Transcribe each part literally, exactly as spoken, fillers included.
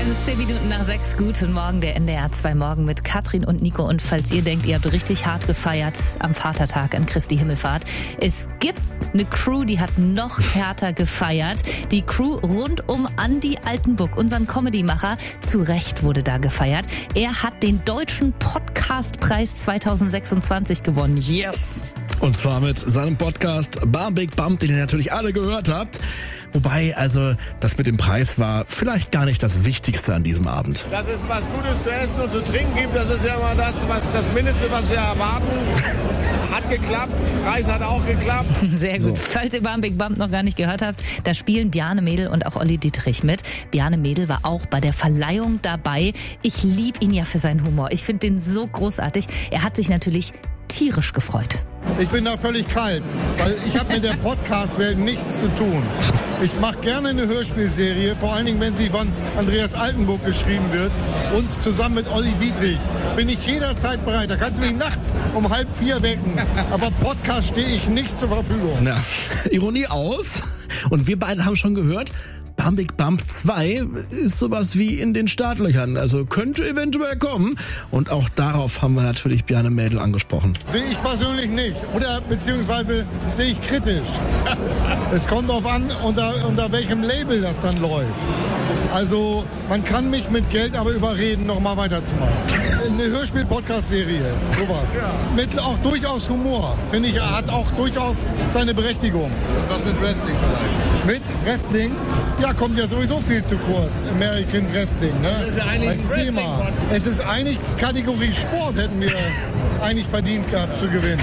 Es ist zehn Minuten nach sechs. Guten Morgen, der N D R zwei Morgen mit Katrin und Nico. Und falls ihr denkt, ihr habt richtig hart gefeiert am Vatertag, an Christi Himmelfahrt, es gibt eine Crew, die hat noch härter gefeiert. Die Crew rund um Andi Altenburg, unseren Comedy-Macher. Zu Recht wurde da gefeiert. Er hat den Deutschen Podcastpreis zweitausendsechsundzwanzig gewonnen. Yes! Und zwar mit seinem Podcast Bam Big Bump, den ihr natürlich alle gehört habt. Wobei, also, das mit dem Preis war vielleicht gar nicht das Wichtigste an diesem Abend. Dass es was Gutes zu essen und zu trinken gibt, das ist ja immer das, was, das Mindeste, was wir erwarten. Hat geklappt, Preis hat auch geklappt. Sehr gut. So. Falls ihr Bam Big Bump noch gar nicht gehört habt, da spielen Bjarne Mädel und auch Olli Dietrich mit. Bjarne Mädel war auch bei der Verleihung dabei. Ich liebe ihn ja für seinen Humor. Ich finde den so großartig. Er hat sich natürlich tierisch gefreut. Ich bin da völlig kalt, weil ich habe mit der Podcast-Welt nichts zu tun. Ich mache gerne eine Hörspielserie, vor allen Dingen, wenn sie von Andreas Altenburg geschrieben wird und zusammen mit Olli Dietrich. Bin ich jederzeit bereit. Da kannst du mich nachts um halb vier wecken. Aber Podcast stehe ich nicht zur Verfügung. Na, Ironie aus. Und wir beide haben schon gehört, Bam Big Bump zwei ist sowas wie in den Startlöchern, also könnte eventuell kommen. Und auch darauf haben wir natürlich Bjarne Mädel angesprochen. Sehe ich persönlich nicht, oder beziehungsweise sehe ich kritisch. Es kommt darauf an, unter, unter welchem Label das dann läuft. Also man kann mich mit Geld aber überreden, nochmal weiterzumachen. Eine Hörspiel-Podcast-Serie, sowas. Ja. Mit auch durchaus Humor, finde ich, hat auch durchaus seine Berechtigung. Und was mit Wrestling vielleicht? Mit Wrestling? Ja, kommt ja sowieso viel zu kurz. American Wrestling, ne? Das ist ja eigentlich als Thema. Es ist eigentlich Kategorie Sport, hätten wir eigentlich verdient gehabt zu gewinnen.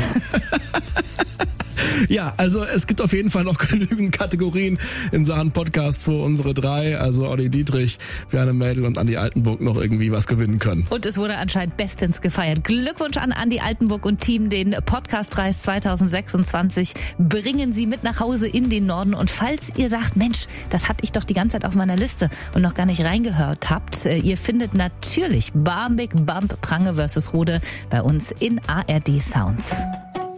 Ja, also es gibt auf jeden Fall noch genügend Kategorien in Sachen Podcast, wo unsere drei, also Olli Dietrich, Bjarne Mädel und Andi Altenburg, noch irgendwie was gewinnen können. Und es wurde anscheinend bestens gefeiert. Glückwunsch an Andi Altenburg und Team. Den Podcastpreis zweitausendsechsundzwanzig bringen Sie mit nach Hause in den Norden. Und falls ihr sagt, Mensch, das hatte ich doch die ganze Zeit auf meiner Liste und noch gar nicht reingehört habt, ihr findet natürlich Bam Big Bump Prange versus Rode bei uns in A R D Sounds.